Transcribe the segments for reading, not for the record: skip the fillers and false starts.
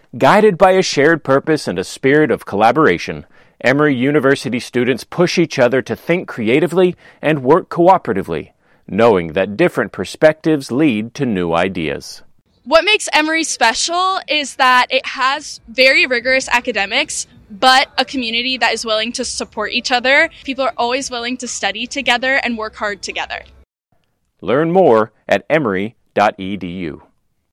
Guided by a shared purpose and a spirit of collaboration, Emory University students push each other to think creatively and work cooperatively, knowing that different perspectives lead to new ideas. What makes Emory special is that it has very rigorous academics, but a community that is willing to support each other. People are always willing to study together and work hard together. Learn more at emory.edu.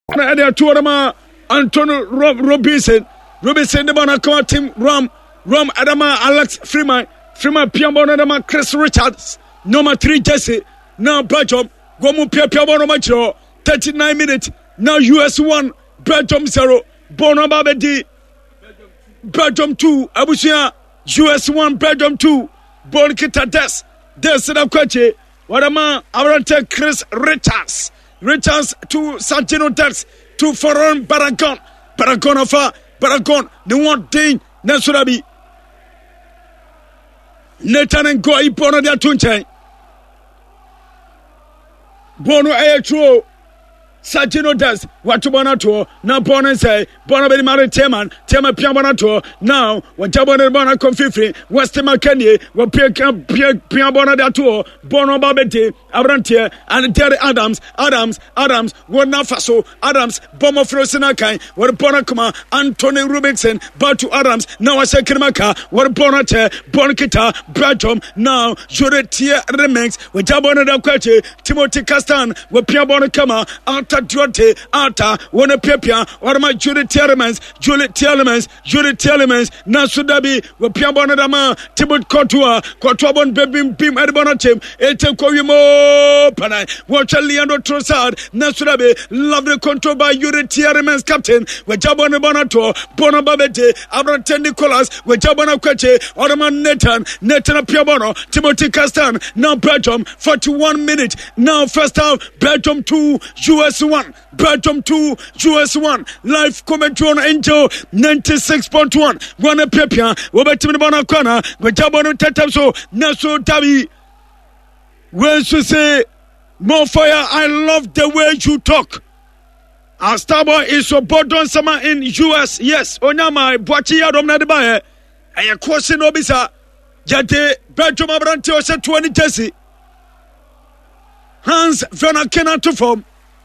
Antonio Robinson, the man come team Ram Adama Alex Freeman Piambo Adama Chris Richards, number 3 Jesse, now Belgium, Gomu Piambo Macho, 39 minutes, now US 1, Belgium 0, Bono Babedi, Belgium 2, Abusia, US 1, Belgium 2, Bon Kita Des Sedakwache, Wadama Arante Chris Richards to Santino Dex. To foreign Baragon the one thing Nasurabi Nathan and Goi Bono de Tunche Bono Aetro Santino does what to Bonato now Bono say Bono Bedi Mari Tema Piabonato now when Jabona Bona Confifi West Macani will Piabona de Tour Bono Babeti Abrantier and Terry Adams one Faso Adams Bomo Frosinakai what Bonacoma Anthony Rubinson Batu Adams now I say Kirmaka what Bonache Bonkita Belgium now Juretia Remix when Jabona de Quache Timothy Castan with Piabona Kama Ata Duarte Ata one Pepia or my Juliet Telemans Nasudabi with Piabona Dama Timot Cotua Bon Bim Edibonachim Etem Koyimo Panai watch Leandro Trossard Nasurabe love the control by Juliet Telemans captain with Jabona Bonato Bonababete Abranten Nicolas with Jabona Queche Ottoman Nathan Piabono Timothy Castan now Belgium 41 minutes now first half Belgium 2 US 1 Belgium 2 US 1 live commentary on Angel 96.1 one Pepia Robertimina Bonacona with Jabona Tatamso Naso Dabi when you say more fire I love the way you talk. Our starboy is so Bordon Summer in US yes Onyama Boachia Domnadibaye and your question Obisa Jate Belgium Abrante Ose 20 Jesse Hans Werner Kennan to form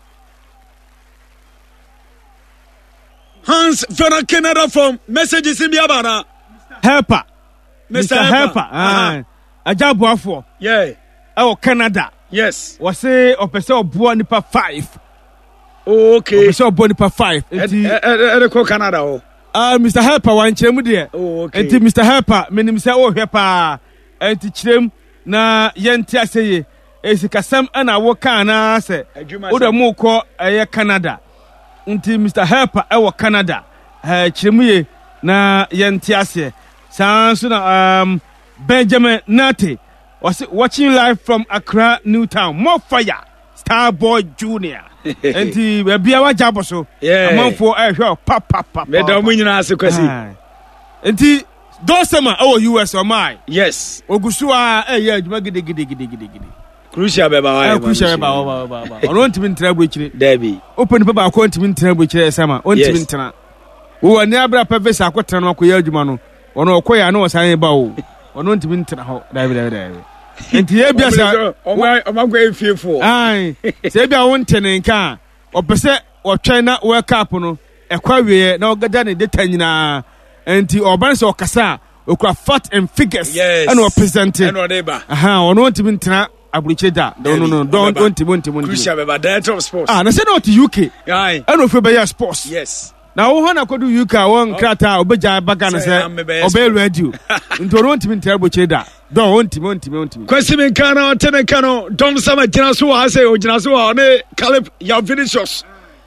Hans Werner Kennan from messages in Biabana Helper Mr. Helper Ajabuafo yeah oh Canada yes was say opese obo nipa 5 okay opese obo nipa 5 enti Canada oh Mr. Helper wan chirem de okay enti Mr. Helper menim say oh hwe pa enti chirem na yenti aseye esikasam ana wo kana se odamu ko Canada enti Mr. Helper Canada chirem ye na yenti ase sanso na Benjamin Nate was watching live from Accra, Newtown. More fire, Starboy Junior. And the Biawa Jaboso. Yeah. Among for a show. Papa. Madam Winner as a question. And the Dosama, US or my. Yes. Ogusua, giddy. Crucial Baba. Crucial Baba. I want to be in trouble. Debbie. Open Baba, I want to be in trouble. Summer. On to Winter. Who are never Pavesa, Quatan, Okuyajumano. Or no, Koya, no, I bow. Or not to be in David. And here be I'm going fearful. Aye, say be won ten car or percent or China work up no a query no gadani de tenina and the urban or Kasa who fat and figures and were presented and neighbor. Or not even Abucheda. No, don't Crucial about director of sports. I said not to UK. Aye, I know for Bayer sports. Yes. Now, Hana could do UK one crata or Beja Bagana said, obey radio. Into a want to be terrible cheddar. Don't want him. Question in Cano, Tenecano, Don Summer Janasu, I say, or Janasu, Caleb, your finishers.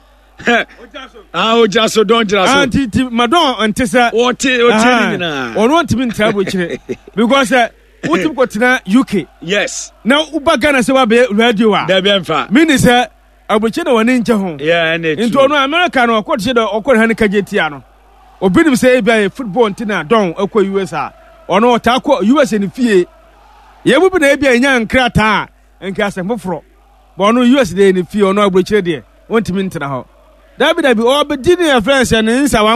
Oh, just so don't just Madon and Tessa or want to be terrible because what you got in UK. Yes. Now, Ubagana say, radio. There be far. Minister. Abucheda wani nche ho into no America no akọ cheda okọ han kagetiano obinim say bia football ntina don akọ US a ono otakọ US ni fie ye bubu na bia nya nkrata enka asem foforo bo no US de ni fie ono abucheda de wontimi ntina ho dabi obedi ni friends and nsa